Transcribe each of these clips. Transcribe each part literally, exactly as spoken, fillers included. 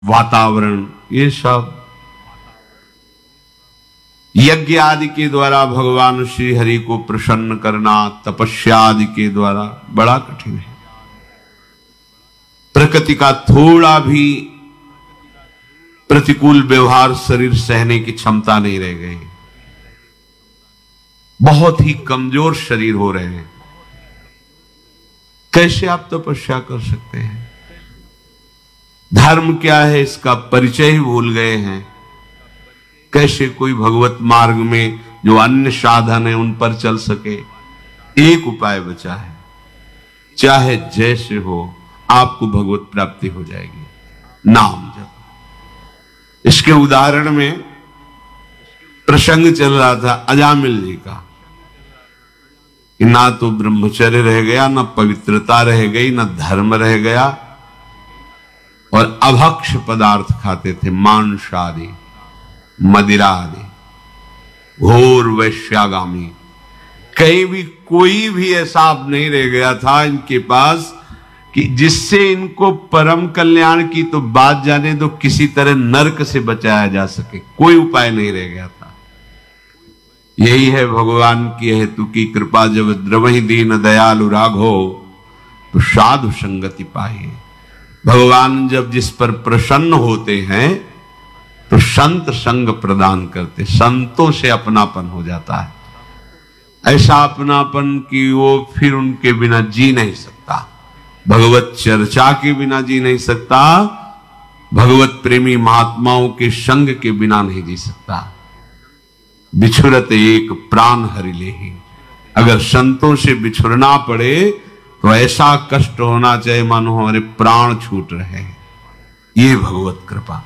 वातावरण, ये सब यज्ञ आदि के द्वारा भगवान श्री हरि को प्रसन्न करना, तपस्या आदि के द्वारा बड़ा कठिन है। प्रकृति का थोड़ा भी प्रतिकूल व्यवहार शरीर सहने की क्षमता नहीं रह गई, बहुत ही कमजोर शरीर हो रहे हैं। कैसे आप तपस्या कर सकते हैं? धर्म क्या है इसका परिचय ही भूल गए हैं। कैसे कोई भगवत मार्ग में जो अन्य साधन है उन पर चल सके? एक उपाय बचा है, चाहे जैसे हो आपको भगवत प्राप्ति हो जाएगी, नाम जप। इसके उदाहरण में प्रसंग चल रहा था अजामिल जी का, कि ना तो ब्रह्मचर्य रह गया, ना पवित्रता रह गई, ना धर्म रह गया, और अभक्ष पदार्थ खाते थे, मांस आदि, मदिरा आदि, घोर वैश्यागामी। कहीं भी कोई भी ऐसा अब नहीं रह गया था इनके पास कि जिससे इनको परम कल्याण की तो बात जाने दो, किसी तरह नरक से बचाया जा सके, कोई उपाय नहीं रह गया था। यही है भगवान की हेतु की कृपा, जब द्रवहि दीन दयालु राघो तो साधु संगति पाए। भगवान जब जिस पर प्रसन्न होते हैं तो संत संग प्रदान करते, संतों से अपनापन हो जाता है। ऐसा अपनापन कि वो फिर उनके बिना जी नहीं सकता, भगवत चर्चा के बिना जी नहीं सकता, भगवत प्रेमी महात्माओं के संग के बिना नहीं जी सकता। बिछुरत एक प्राण हरि लेहि, अगर संतों से बिछुड़ना पड़े तो ऐसा कष्ट होना चाहिए मानो हमारे प्राण छूट रहे हैं। ये भगवत कृपा।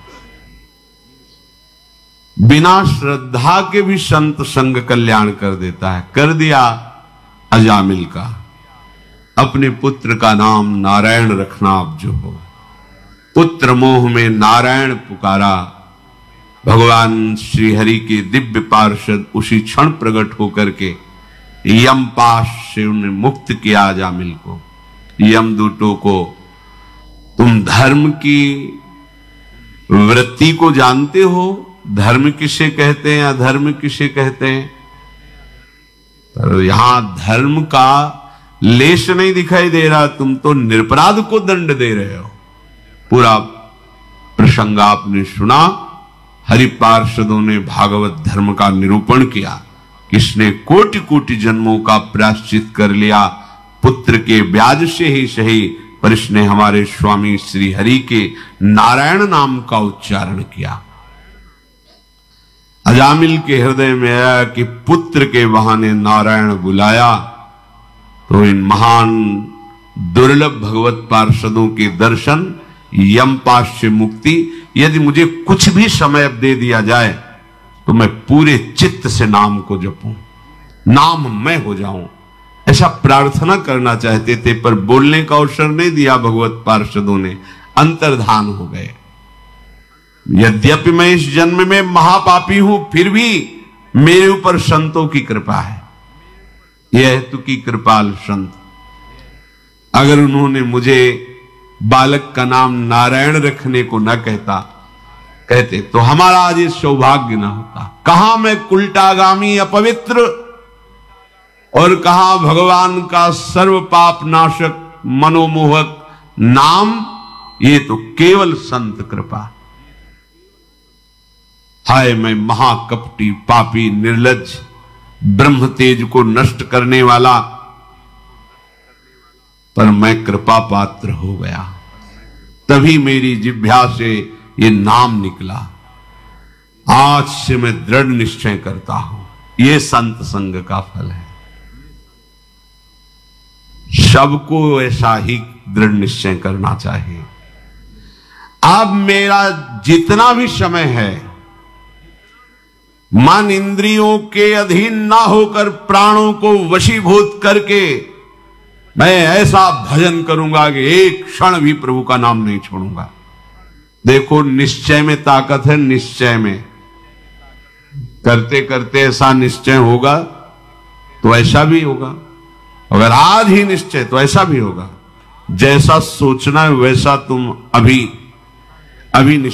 बिना श्रद्धा के भी संत संग कल्याण कर देता है। कर दिया अजामिल का, अपने पुत्र का नाम नारायण रखना अब जो हो। पुत्र मोह में नारायण पुकारा, भगवान श्री हरि के दिव्य पार्षद उसी क्षण प्रकट होकर के यमपाश से उन्हें मुक्त किया अजामिल को। यमदूतों को, तुम धर्म की वृत्ति को जानते हो, धर्म किसे कहते हैं, अधर्म किसे कहते हैं? पर यहां धर्म का लेश नहीं दिखाई दे रहा, तुम तो निरपराध को दंड दे रहे हो। पूरा प्रसंग आपने सुना, हरि पार्षदों ने भागवत धर्म का निरूपण किया, किसने कोटि कोटि जन्मों का प्रायश्चित कर लिया, पुत्र के ब्याज से ही सही, पर इसने हमारे स्वामी श्री हरि के नारायण नाम का उच्चारण किया। अजामिल के हृदय में आया कि पुत्र के बहाने नारायण बुलाया तो इन महान दुर्लभ भगवत पार्षदों के दर्शन, यमपाश से मुक्ति, यदि मुझे कुछ भी समय दे दिया जाए तो मैं पूरे चित्त से नाम को जपूं, नाम मैं हो जाऊं, ऐसा प्रार्थना करना चाहते थे। पर बोलने का अवसर नहीं दिया भगवत पार्षदों ने, अंतर्धान हो गए। यद्यपि मैं इस जन्म में महापापी हूं, फिर भी मेरे ऊपर संतों की कृपा है। यह हेतु की कृपाल संत, अगर उन्होंने मुझे बालक का नाम नारायण रखने को न कहता कहते तो हमारा आज ये सौभाग्य न होता। कहां मैं कुलटागामी अपवित्र और कहां भगवान का सर्व पाप नाशक मनोमोहक नाम, ये तो केवल संत कृपा। हाय मैं महाकपटी पापी निर्लज्ज, ब्रह्म तेज को नष्ट करने वाला, पर मैं कृपा पात्र हो गया, तभी मेरी जिह्वा से ये नाम निकला। आज से मैं दृढ़ निश्चय करता हूं, ये संत संग का फल है। सबको ऐसा ही दृढ़ निश्चय करना चाहिए। अब मेरा जितना भी समय है, मन इंद्रियों के अधीन ना होकर प्राणों को वशीभूत करके मैं ऐसा भजन करूंगा कि एक क्षण भी प्रभु का नाम नहीं छोड़ूंगा। देखो निश्चय में ताकत है, निश्चय में करते करते ऐसा निश्चय होगा तो ऐसा भी होगा, अगर आज ही निश्चय तो ऐसा भी होगा। जैसा सोचना है वैसा तुम अभी अभी